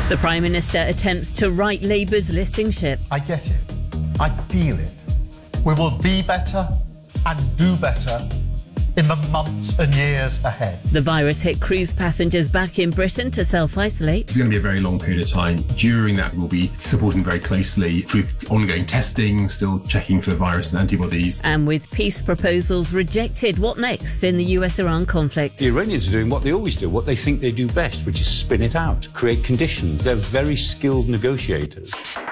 The Prime Minister attempts to right Labour's listing ship. I get it. I feel it. We will be better and do better in the months and years ahead. The virus hit cruise passengers back in Britain to self-isolate. It's going to be a very long period of time. During that, we'll be supporting very closely with ongoing testing, still checking for virus and antibodies. And with peace proposals rejected, what next in the US-Iran conflict? The Iranians are doing what they always do, what they think they do best, which is spin it out, create conditions. They're very skilled negotiators.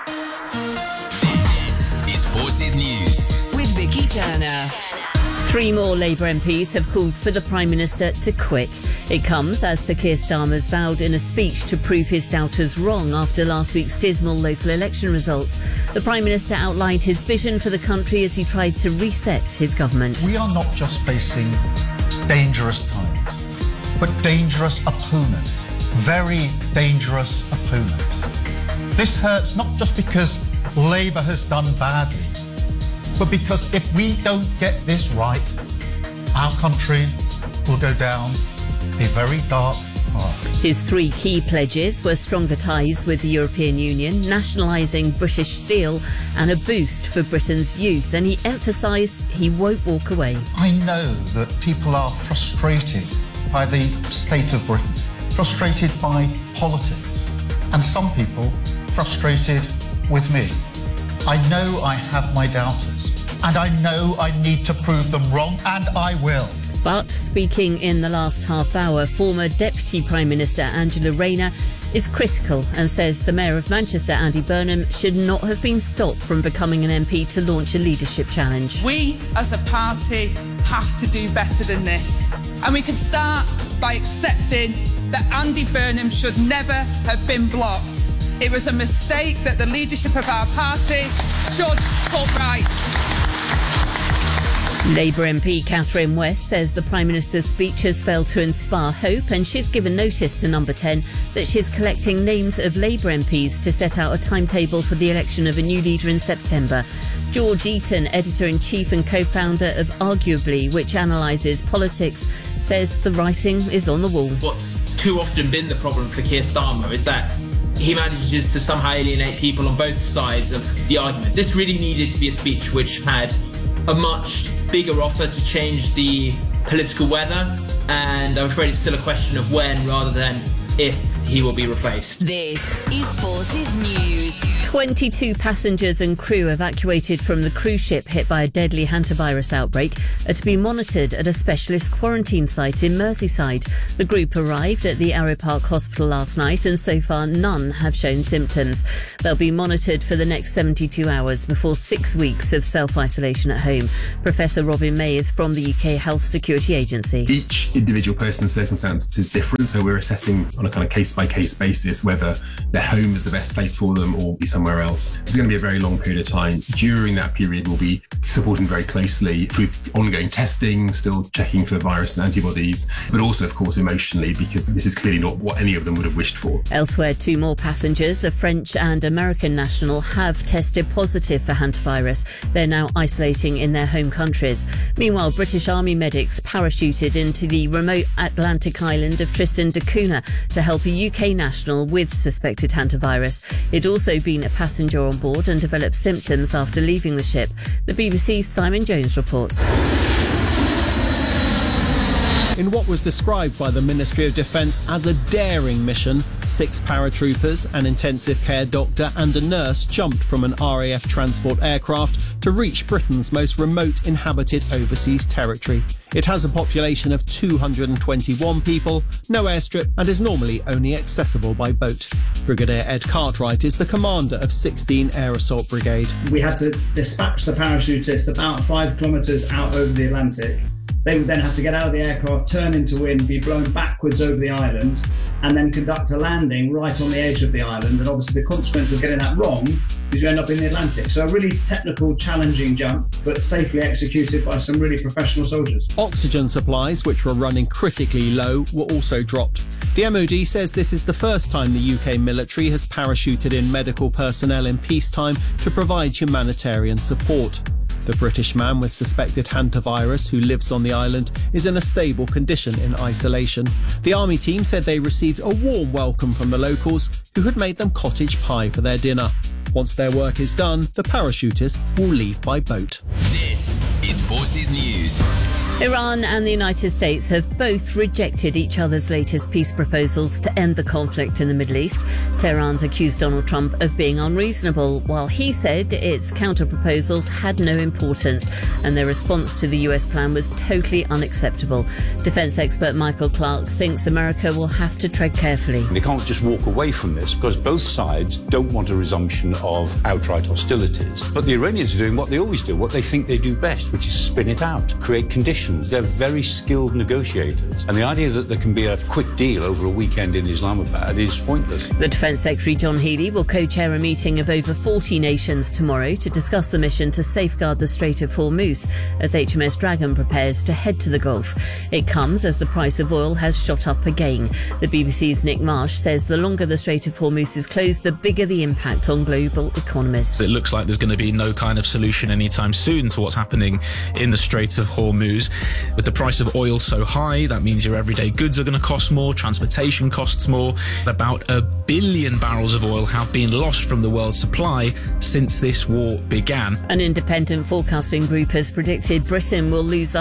This is Forces News with Vicky Turner. 3 more Labour MPs have called for the Prime Minister to quit. It comes as Sir Keir Starmer's vowed in a speech to prove his doubters wrong after last week's dismal local election results. The Prime Minister outlined his vision for the country as he tried to reset his government. We are not just facing dangerous times, but dangerous opponents. Very dangerous opponents. This hurts not just because Labour has done badly, but because if we don't get this right, our country will go down a very dark path. His 3 key pledges were stronger ties with the European Union, nationalising British steel and a boost for Britain's youth. And he emphasised he won't walk away. I know that people are frustrated by the state of Britain, frustrated by politics, and some people frustrated with me. I know I have my doubters, and I know I need to prove them wrong, and I will. But speaking in the last half hour, former Deputy Prime Minister Angela Rayner is critical and says the Mayor of Manchester, Andy Burnham, should not have been stopped from becoming an MP to launch a leadership challenge. We, as a party, have to do better than this. And we can start by accepting that Andy Burnham should never have been blocked. It was a mistake that the leadership of our party should put right. Labour MP Catherine West says the Prime Minister's speech has failed to inspire hope, and she's given notice to Number 10 that she's collecting names of Labour MPs to set out a timetable for the election of a new leader in September. George Eaton, editor-in-chief and co-founder of Arguably, which analyses politics, says the writing is on the wall. What's too often been the problem for Keir Starmer is that he manages to somehow alienate people on both sides of the argument. This really needed to be a speech which had a much bigger offer to change the political weather, and I'm afraid it's still a question of when rather than if he will be replaced. This is Forces News. 22 passengers and crew evacuated from the cruise ship hit by a deadly hantavirus outbreak are to be monitored at a specialist quarantine site in Merseyside. The group arrived at the Arrow Park Hospital last night, and so far none have shown symptoms. They'll be monitored for the next 72 hours before 6 weeks of self-isolation at home. Professor Robin May is from the UK Health Security Agency. Each individual person's circumstance is different, so we're assessing on a kind of case-by-case basis whether their home is the best place for them or be somewhere else. It's going to be a very long period of time. During that period, we'll be supporting very closely with ongoing testing, still checking for virus and antibodies, but also, of course, emotionally, because this is clearly not what any of them would have wished for. Elsewhere, 2 more passengers, a French and American national, have tested positive for hantavirus. They're now isolating in their home countries. Meanwhile, British Army medics parachuted into the remote Atlantic island of Tristan da Cunha to help a UK national with suspected hantavirus. He'd also been a passenger on board and developed symptoms after leaving the ship. The BBC's Simon Jones reports. In what was described by the Ministry of Defence as a daring mission, 6 paratroopers, an intensive care doctor and a nurse jumped from an RAF transport aircraft to reach Britain's most remote inhabited overseas territory. It has a population of 221 people, no airstrip, and is normally only accessible by boat. Brigadier Ed Cartwright is the commander of 16 Air Assault Brigade. We had to dispatch the parachutists about 5 kilometres out over the Atlantic. They would then have to get out of the aircraft, turn into wind, be blown backwards over the island, and then conduct a landing right on the edge of the island. And obviously the consequence of getting that wrong is you end up in the Atlantic. So a really technical, challenging jump, but safely executed by some really professional soldiers. Oxygen supplies, which were running critically low, were also dropped. The MOD says this is the first time the UK military has parachuted in medical personnel in peacetime to provide humanitarian support. The British man with suspected hantavirus who lives on the island is in a stable condition in isolation. The army team said they received a warm welcome from the locals who had made them cottage pie for their dinner. Once their work is done, the parachutists will leave by boat. This is Forces News. Iran and the United States have both rejected each other's latest peace proposals to end the conflict in the Middle East. Tehran's accused Donald Trump of being unreasonable, while he said its counter-proposals had no importance and their response to the US plan was totally unacceptable. Defence expert Michael Clark thinks America will have to tread carefully. They can't just walk away from this because both sides don't want a resumption of outright hostilities. But the Iranians are doing what they always do, what they think they do best, which is spin it out, create conditions. They're very skilled negotiators. And the idea that there can be a quick deal over a weekend in Islamabad is pointless. The Defence Secretary John Healey will co-chair a meeting of over 40 nations tomorrow to discuss the mission to safeguard the Strait of Hormuz as HMS Dragon prepares to head to the Gulf. It comes as the price of oil has shot up again. The BBC's Nick Marsh says the longer the Strait of Hormuz is closed, the bigger the impact on global economies. It looks like there's going to be no kind of solution anytime soon to what's happening in the Strait of Hormuz. With the price of oil so high, that means your everyday goods are going to cost more, transportation costs more. About 1 billion barrels of oil have been lost from the world's supply since this war began. An independent forecasting group has predicted Britain will lose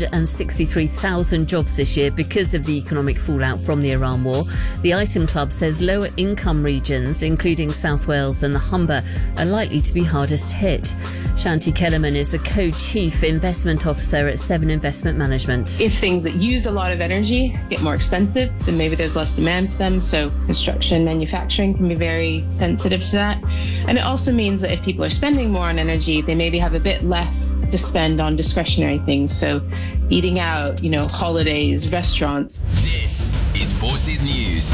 163,000 jobs this year because of the economic fallout from the Iran war. The Item Club says lower income regions, including South Wales and the Humber, are likely to be hardest hit. Shanti Kellerman is the co-chief investment officer at Seven Investment Management. If things that use a lot of energy get more expensive, then maybe there's less demand for them. So construction, manufacturing can be very sensitive to that. And it also means that if people are spending more on energy, they maybe have a bit less to spend on discretionary things. So eating out, holidays, restaurants. This is Forces News.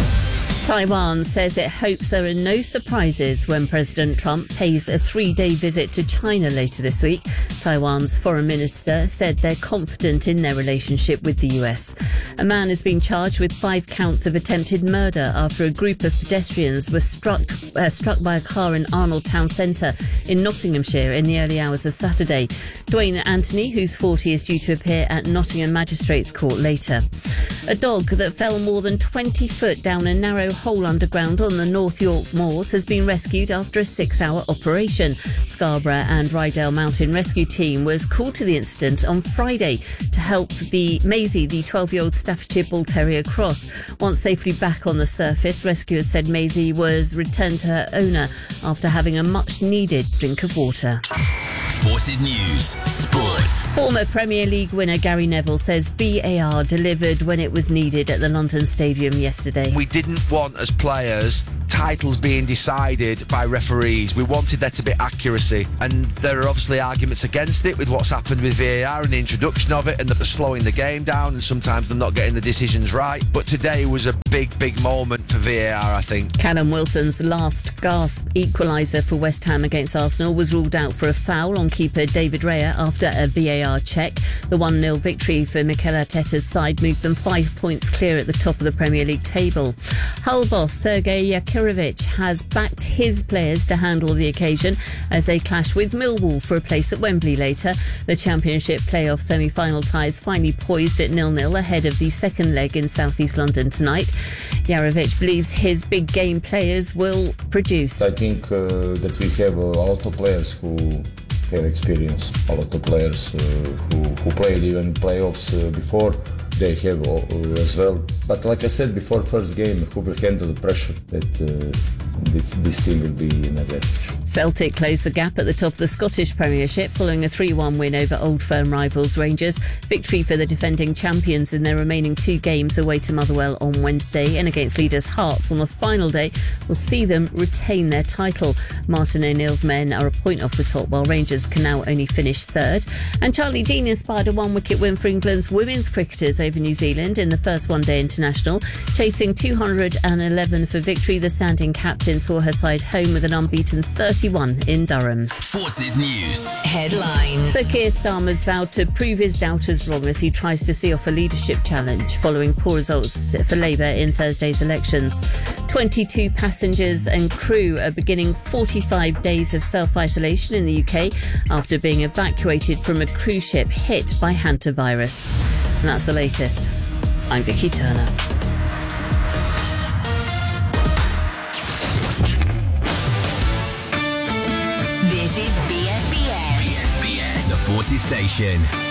Taiwan says it hopes there are no surprises when President Trump pays a 3-day visit to China later this week. Taiwan's foreign minister said they're confident in their relationship with the US. A man is being charged with 5 counts of attempted murder after a group of pedestrians were struck by a car in Arnold Town Centre in Nottinghamshire in the early hours of Saturday. Dwayne Anthony, who's 40, is due to appear at Nottingham Magistrates Court later. A dog that fell more than 20 foot down a narrow hole underground on the North York Moors has been rescued after a 6-hour operation. Scarborough and Rydale Mountain Rescue Team was called to the incident on Friday to help Maisie, the 12-year-old Staffordshire Bull Terrier, cross. Once safely back on the surface, rescuers said Maisie was returned to her owner after having a much-needed drink of water. Forces News Sports. Former Premier League winner Gary Neville says VAR delivered when it was needed at the London Stadium yesterday. We didn't want, as players, titles being decided by referees. We wanted there to be accuracy, and there are obviously arguments against it with what's happened with VAR and the introduction of it, and that they're slowing the game down and sometimes they're not getting the decisions right. But today was a big moment for VAR, I think. Callum Wilson's last gasp equaliser for West Ham against Arsenal was ruled out for a foul on keeper David Raya after a VAR check. The 1-0 victory for Mikel Arteta's side moved them 5 points clear at the top of the Premier League table. Hull boss Sergei Yakirovich has backed his players to handle the occasion as they clash with Millwall for a place at Wembley later. The Championship playoff semi-final ties finally poised at 0-0 ahead of the second leg in South East London tonight. Yakirovich believes his big game players will produce. I think that we have a lot of players who have experience, a lot of players who played even playoffs before. They have as well. But like I said before, first game, who will handle the pressure that this team will be in advantage. Celtic closed the gap at the top of the Scottish Premiership following a 3-1 win over Old Firm rivals Rangers. Victory for the defending champions in their remaining 2 games away to Motherwell on Wednesday and against leaders Hearts on the final day will see them retain their title. Martin O'Neill's men are a point off the top while Rangers can now only finish 3rd. And Charlie Dean inspired a 1-wicket win for England's women's cricketers over New Zealand in the first one-day international. Chasing 211 for victory, the standing captain saw her side home with an unbeaten 31 in Durham. Forces News. Headlines. Sir Keir Starmer's vowed to prove his doubters wrong as he tries to see off a leadership challenge following poor results for Labour in Thursday's elections. 22 passengers and crew are beginning 45 days of self-isolation in the UK after being evacuated from a cruise ship hit by hantavirus. And that's the latest. I'm Vicky Turner. This is BFBS. BFBS, the Forces Station.